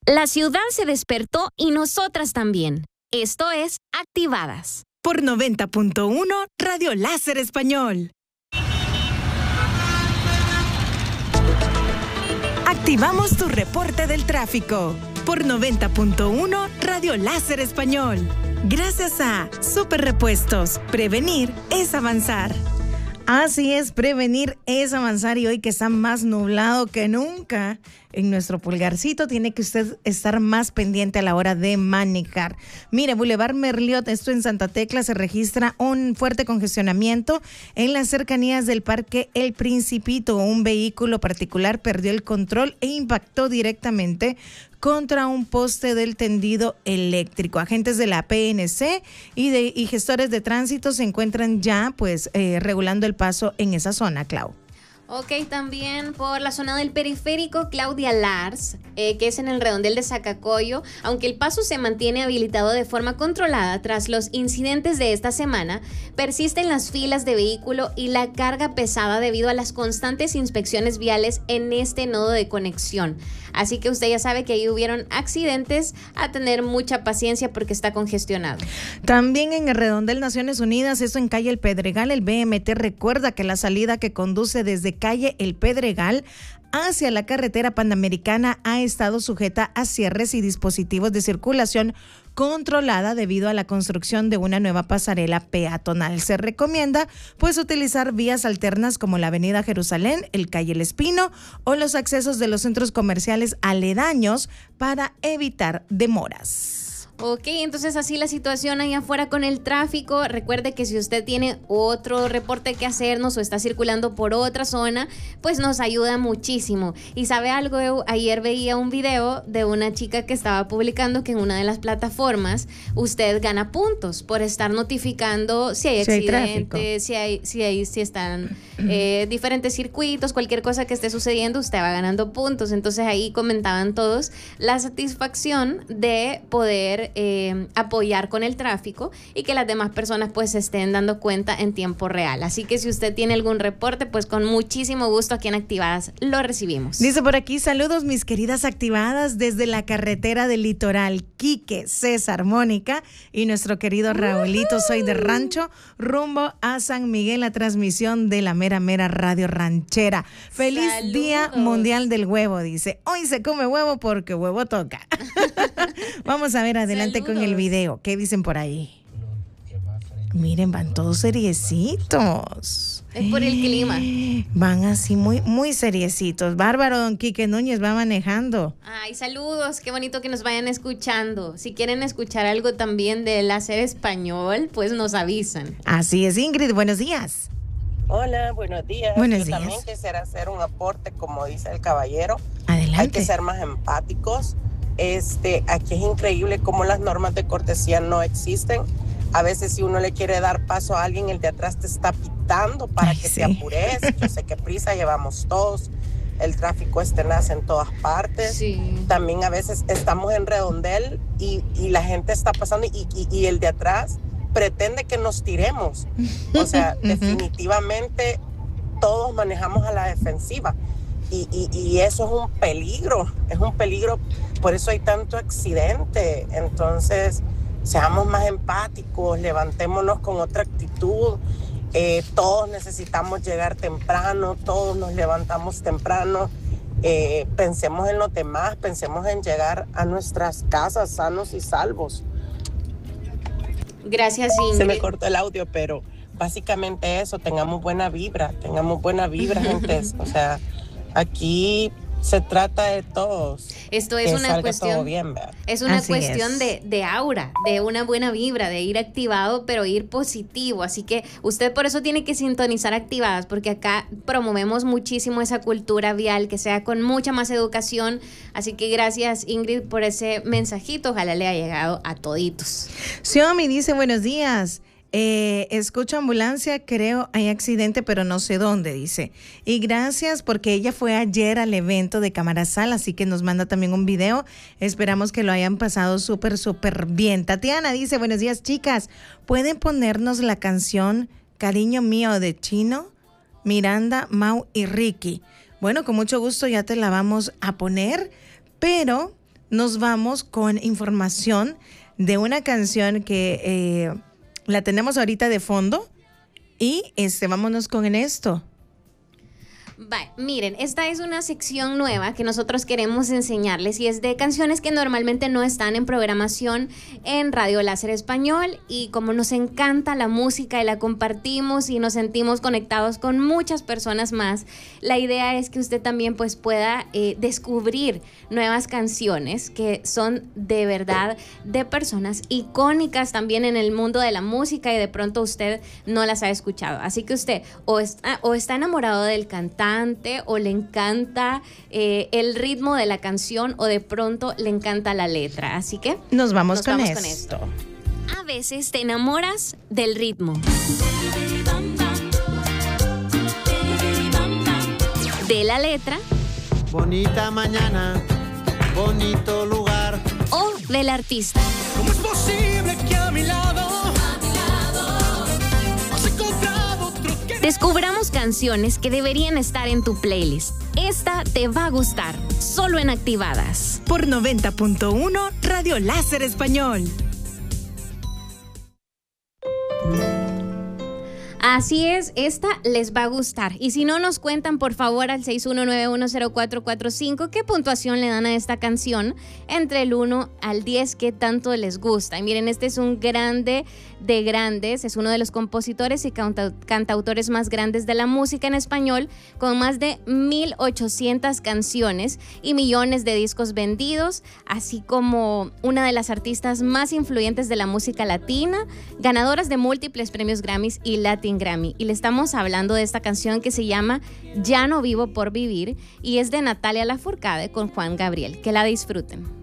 La ciudad se despertó y nosotras también. Esto es Activadas. Por 90.1 Radio Láser Español. Activamos tu reporte del tráfico. Por 90.1 Radio Láser Español. Gracias a Super Repuestos. Prevenir es avanzar. Así es, prevenir es avanzar, y hoy que está más nublado que nunca, en nuestro pulgarcito tiene que usted estar más pendiente a la hora de manejar. Mire, Boulevard Merliot, esto en Santa Tecla, se registra un fuerte congestionamiento en las cercanías del Parque El Principito. Un vehículo particular perdió el control e impactó directamente contra un poste del tendido eléctrico. Agentes de la PNC y gestores de tránsito se encuentran ya regulando el paso en esa zona, Clau. Ok, también por la zona del periférico, Claudia Lars, que es en el redondel de Zacacoyo, aunque el paso se mantiene habilitado de forma controlada tras los incidentes de esta semana, persisten las filas de vehículo y la carga pesada debido a las constantes inspecciones viales en este nodo de conexión. Así que usted ya sabe que ahí hubieron accidentes, a tener mucha paciencia porque está congestionado. También en el redondel Naciones Unidas, esto en calle El Pedregal, el BMT recuerda que la salida que conduce desde calle El Pedregal hacia la carretera panamericana ha estado sujeta a cierres y dispositivos de circulación controlada debido a la construcción de una nueva pasarela peatonal. Se recomienda utilizar vías alternas como la avenida Jerusalén, el calle El Espino o los accesos de los centros comerciales aledaños para evitar demoras. Ok, entonces así la situación allá afuera con el tráfico. Recuerde que si usted tiene otro reporte que hacernos o está circulando por otra zona, pues nos ayuda muchísimo. Y ¿sabe algo? Ayer veía un video de una chica que estaba publicando que en una de las plataformas usted gana puntos por estar notificando si hay accidentes, si están diferentes circuitos, cualquier cosa que esté sucediendo, usted va ganando puntos. Entonces ahí comentaban todos la satisfacción de poder apoyar con el tráfico y que las demás personas se estén dando cuenta en tiempo real. Así que si usted tiene algún reporte, con muchísimo gusto aquí en Activadas lo recibimos. Dice por aquí, saludos mis queridas Activadas desde la carretera del Litoral, Quique, César, Mónica y nuestro querido Raulito. Soy de Rancho, rumbo a San Miguel, la transmisión de la mera radio ranchera. Feliz Saludos. Día Mundial del Huevo, dice. Hoy se come huevo porque huevo toca. Vamos a ver adelante. Saludos. Con el video. ¿Qué dicen por ahí? Miren, van todos seriecitos. Es por el clima. Van así muy seriecitos. Bárbaro, don Quique Núñez va manejando. Ay, saludos. Qué bonito que nos vayan escuchando. Si quieren escuchar algo también de Láser Español, pues nos avisan. Así es, Ingrid. Buenos días. Hola, buenos días. Buenos Yo días. también quisiera hacer un aporte, como dice el caballero. Adelante. Hay que ser más empáticos. Aquí es increíble cómo las normas de cortesía no existen. A veces si uno le quiere dar paso a alguien, el de atrás te está pitando para que te apures. Yo sé que prisa llevamos todos. El tráfico es tenaz en todas partes. Sí. También a veces estamos en redondel y la gente está pasando y el de atrás pretende que nos tiremos. O sea, definitivamente todos manejamos a la defensiva. Y eso es un peligro, por eso hay tanto accidente. Entonces, seamos más empáticos, levantémonos con otra actitud. Todos necesitamos llegar temprano, todos nos levantamos temprano. Pensemos en los demás, pensemos en llegar a nuestras casas sanos y salvos. Gracias, Ingrid. Se me cortó el audio, pero básicamente eso, tengamos buena vibra, gente. O sea, aquí se trata de todos. Esto es una cuestión, bien, es una cuestión de aura, de una buena vibra, de ir activado, pero ir positivo. Así que usted por eso tiene que sintonizar Activadas, porque acá promovemos muchísimo esa cultura vial, que sea con mucha más educación. Así que gracias, Ingrid, por ese mensajito. Ojalá le haya llegado a toditos. Xiomi dice, buenos días. Escucho ambulancia, creo hay accidente, pero no sé dónde, dice. Y gracias porque ella fue ayer al evento de Camarazal, así que nos manda también un video. Esperamos que lo hayan pasado súper bien. Tatiana dice, buenos días, chicas. ¿Pueden ponernos la canción Cariño Mío de Chino, Miranda, Mau y Ricky? Bueno, con mucho gusto ya te la vamos a poner, pero nos vamos con información de una canción que la tenemos ahorita de fondo y vámonos con esto. Miren, esta es una sección nueva que nosotros queremos enseñarles y es de canciones que normalmente no están en programación en Radio Láser Español, y como nos encanta la música y la compartimos y nos sentimos conectados con muchas personas más, la idea es que usted también pues pueda descubrir nuevas canciones que son de verdad de personas icónicas también en el mundo de la música y de pronto usted no las ha escuchado. Así que usted o está enamorado del cantante, o le encanta el ritmo de la canción, o de pronto le encanta la letra. Así que nos vamos con esto. A veces te enamoras del ritmo, de la letra, bonita mañana, bonito lugar, o del artista. ¿Cómo es posible que a mi lado has encontrado otro que... Descubramos canciones que deberían estar en tu playlist. Esta te va a gustar, solo en Activadas. Por 90.1 Radio Láser Español. Así es, esta les va a gustar. Y si no, nos cuentan por favor al 61910445 qué puntuación le dan a esta canción entre el 1 al 10, qué tanto les gusta. Y miren, este es un grande de grandes, es uno de los compositores y cantautores más grandes de la música en español, con más de 1,800 canciones y millones de discos vendidos, así como una de las artistas más influyentes de la música latina, ganadoras de múltiples premios Grammys y Latin Grammy. Y le estamos hablando de esta canción que se llama Ya no vivo por vivir y es de Natalia Lafourcade con Juan Gabriel. Que la disfruten.